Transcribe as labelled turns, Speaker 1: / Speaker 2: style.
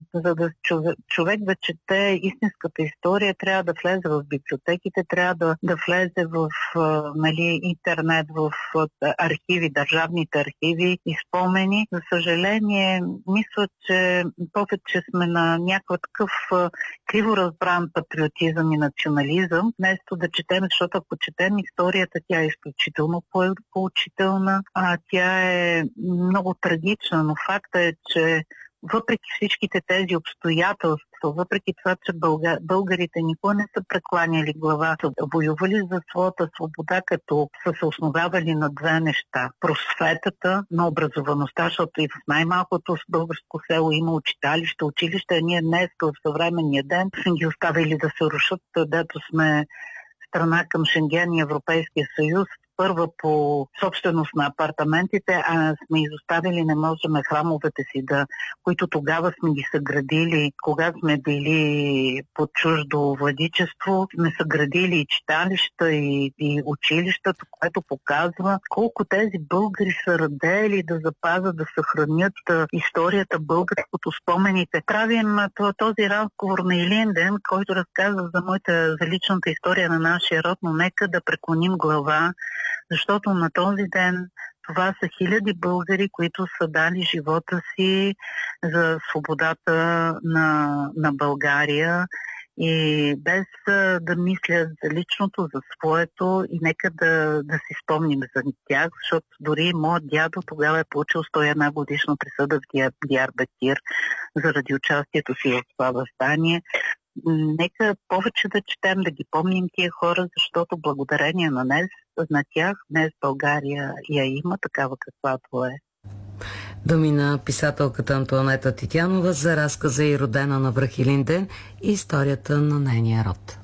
Speaker 1: за да човек да чете истинската история, трябва да влезе в библиотеките, трябва да влезе в интернет, в архиви, държавните архиви и спомени. За съжаление, мисля, че повече сме на някакъв такъв криво разбран патриотизъм и национализъм, вместо да четем, защото ако четем историята, тя е изключително поучителна, тя е много трагична, но факта е, че въпреки всичките тези обстоятелства, въпреки това, че българите никога не са прекланяли глава, са воювали за своята свобода, като са се основавали на две неща. Просветата на образоваността, защото и в най-малкото българско село има училище, ние днес в съвременния ден сме ги оставили да се рушат, дето сме страна към Шенген и Европейския съюз, първа по собственост на апартаментите, а сме изоставили, не можем храмовете си, които тогава сме ги съградили, когато сме били под чуждо владичество, сме съградили и читалища, и училищата, което показва колко тези българи са радели да запазят, да съхранят историята, българското, спомените. Правим този разговор на Илинден, който разказва за личната история на нашия род, но нека да преклоним глава, защото на този ден това са хиляди българи, които са дали живота си за свободата на България и без да мислят за личното, за своето и нека да си спомним за тях, защото дори моят дядо тогава е получил 101 годишна присъда в Диарбекир заради участието си в това въстание. Нека повече да четем, да ги помним тия хора, защото благодарение на тях днес България я има такава каквато е.
Speaker 2: Думи на писателката Антоанета Титянова за разказа и родена на връх Илинден и историята на нейния род.